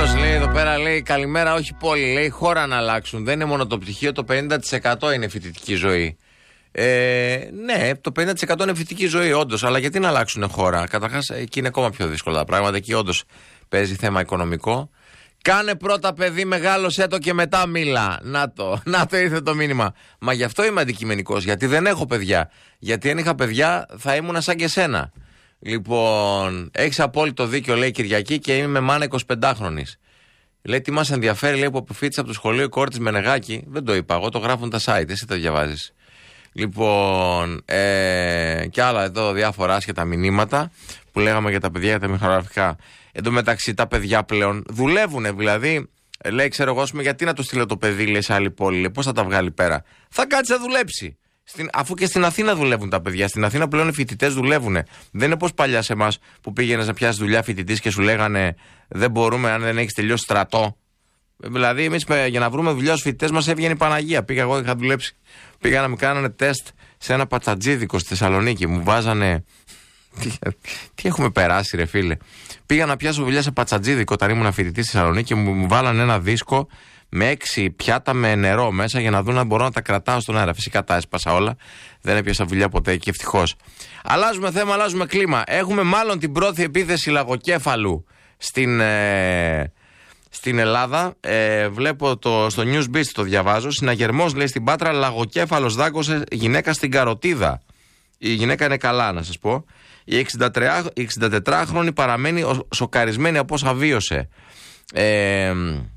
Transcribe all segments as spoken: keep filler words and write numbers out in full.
Νίκος λέει εδώ πέρα, λέει καλημέρα, όχι πόλη, λέει χώρα να αλλάξουν. Δεν είναι μόνο το πτυχίο, το πενήντα τοις εκατό είναι φοιτητική ζωή. Ε, ναι, το πενήντα τοις εκατό είναι φοιτητική ζωή, όντως. Αλλά γιατί να αλλάξουν χώρα? Καταρχάς, εκεί είναι ακόμα πιο δύσκολα τα πράγματα. Εκεί όντως παίζει θέμα οικονομικό. Κάνε πρώτα παιδί, μεγάλωσέ το και μετά μίλα. Να το, να το ήρθε το μήνυμα. Μα γι' αυτό είμαι αντικειμενικός, γιατί δεν έχω παιδιά. Γιατί αν είχα παιδιά θα ήμουν σαν και σένα. Λοιπόν, έχεις απόλυτο δίκιο, λέει Κυριακή, και είμαι μάνα εικοσιπεντάχρονης. Λέει τι μας ενδιαφέρει, λέει, που αποφύτησε από το σχολείο η κόρη της Μενεγάκη. Δεν το είπα εγώ, το γράφουν τα site, εσύ τα διαβάζεις. Λοιπόν, ε, και άλλα εδώ διάφορα άσχετα μηνύματα που λέγαμε για τα παιδιά, για τα μηχανογραφικά. Εν τω μεταξύ τα παιδιά πλέον δουλεύουν, δηλαδή. Λέει, ξέρω εγώ, γιατί να το στείλω το παιδί, λέει, σε άλλη πόλη, λέει, πώς θα τα βγάλει πέρα? Θα κάτσει να δουλέψει. Στην, αφού και στην Αθήνα δουλεύουν τα παιδιά. Στην Αθήνα πλέον οι φοιτητές δουλεύουν. Δεν είναι πως παλιά σε εμάς που πήγαινες να πιάσεις δουλειά φοιτητής και σου λέγανε δεν μπορούμε αν δεν έχεις τελειώσει στρατό. Δηλαδή, εμείς για να βρούμε δουλειά στους φοιτητές μας έβγαινε η Παναγία. Πήγα εγώ, είχα δουλέψει. Πήγα να μου κάνανε τεστ σε ένα πατσατζίδικο στη Θεσσαλονίκη. Μου βάζανε. Τι, τι έχουμε περάσει, ρε φίλε. Πήγα να πιάσω δουλειά σε πατσατζίδικο όταν ήμουν φοιτητής στη Θεσσαλονίκη και μου, μου βάλανε ένα δίσκο με έξι πιάτα με νερό μέσα για να δουν αν μπορώ να τα κρατάω στον αέρα. Φυσικά τα έσπασα όλα. Δεν έπιασα δουλειά ποτέ και ευτυχώς. Αλλάζουμε θέμα, αλλάζουμε κλίμα. Έχουμε μάλλον την πρώτη επίθεση λαγοκέφαλου στην, ε, στην Ελλάδα. Ε, βλέπω το, στο Newsbeat, το διαβάζω. Συναγερμός, λέει, στην Πάτρα, λαγοκέφαλος δάγκωσε γυναίκα στην Καροτίδα. Η γυναίκα είναι καλά, να σας πω. Η εξηντατετράχρονη παραμένει σοκαρισμένη από όσα βίωσε. Ε,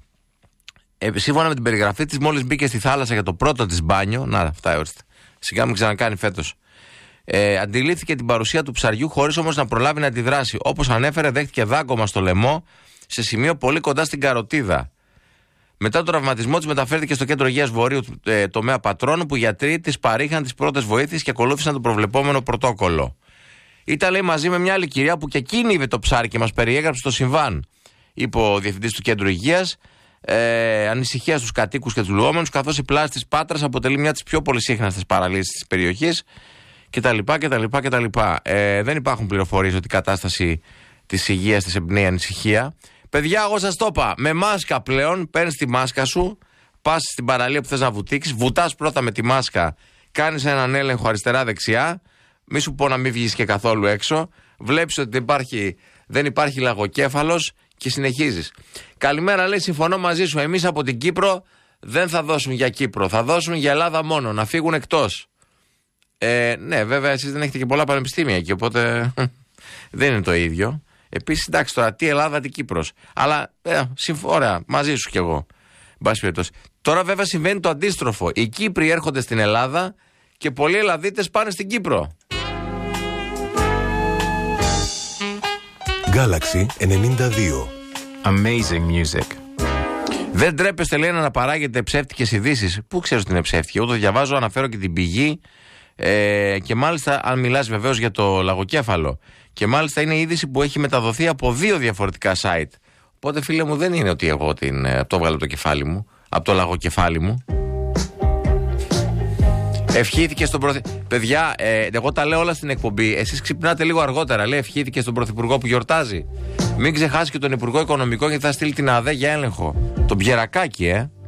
Ε, σύμφωνα με την περιγραφή της, μόλις μπήκε στη θάλασσα για το πρώτο της μπάνιο. Να, αυτά ορίστε. Σιγά μην ξανακάνει φέτος. Ε, αντιλήφθηκε την παρουσία του ψαριού χωρίς όμως να προλάβει να αντιδράσει. Όπως ανέφερε, δέχτηκε δάγκωμα στο λαιμό σε σημείο πολύ κοντά στην Καροτίδα. Μετά τον τραυματισμό της, μεταφέρθηκε στο κέντρο υγείας Βορείου ε, τομέα Πατρών, που οι γιατροί της παρήχαν τις πρώτες βοήθειες και ακολούθησαν το προβλεπόμενο πρωτόκολλο. Ήταν, λέει, μαζί με μια άλλη κυρία που και εκείνη είδε το ψάρι και μας περιέγραψε το συμβάν, είπε ο διευθυντής του κέντρου υγείας. Ε, ανησυχία στους κατοίκους και τους λουόμενους, καθώς η πλάση της Πάτρας αποτελεί μια από τις πιο πολυσύχναστες παραλίες της περιοχής κτλ. κτλ, κτλ. Ε, δεν υπάρχουν πληροφορίες ότι η κατάσταση της υγείας της εμπνέει ανησυχία. Παιδιά, εγώ σας το είπα, με μάσκα πλέον, παίρνεις τη μάσκα σου, πας στην παραλία που θες να βουτήξεις, βουτάς πρώτα με τη μάσκα, κάνεις έναν έλεγχο αριστερά-δεξιά, μη σου πω να μην βγεις και καθόλου έξω, βλέπεις ότι δεν υπάρχει, δεν υπάρχει λαγοκέφαλος και συνεχίζεις. Καλημέρα, λέει, συμφωνώ μαζί σου. Εμείς από την Κύπρο δεν θα δώσουν για Κύπρο. Θα δώσουν για Ελλάδα μόνο. Να φύγουν εκτός. Ε, ναι, βέβαια, εσείς δεν έχετε και πολλά πανεπιστήμια εκεί, οπότε δεν είναι το ίδιο. Επίσης, εντάξει, τώρα τι Ελλάδα, τι Κύπρος. Αλλά, ε, συμφωνώ, μαζί σου κι εγώ. Τώρα, βέβαια, συμβαίνει το αντίστροφο. Οι Κύπροι έρχονται στην Ελλάδα και πολλοί Ελλαδίτες πάνε στην Κύπρο. Galaxy ενενήντα δύο. Amazing music. Δεν τρέπεστε, λέει, να αναπαράγετε ψεύτικες ειδήσεις. Πού ξέρεις ότι είναι ψεύτικη? Εγώ το διαβάζω, αναφέρω και την πηγή. Ε, και μάλιστα, αν μιλάς βεβαίως για το λαγοκέφαλο. Και μάλιστα είναι είδηση που έχει μεταδοθεί από δύο διαφορετικά site. Οπότε, φίλε μου, δεν είναι ότι εγώ την, το έβγαλα από το κεφάλι μου, από το λαγοκεφάλι μου. Ευχήθηκε στον Πρωθυπουργό. Παιδιά, ε, εγώ τα λέω όλα στην εκπομπή. Εσείς ξυπνάτε λίγο αργότερα. Λέει, ευχήθηκε στον Πρωθυπουργό που γιορτάζει. Μην ξεχάσει και τον Υπουργό Οικονομικών, γιατί θα στείλει την ΑΔΕ για έλεγχο. Τον Πιερακάκη, ε.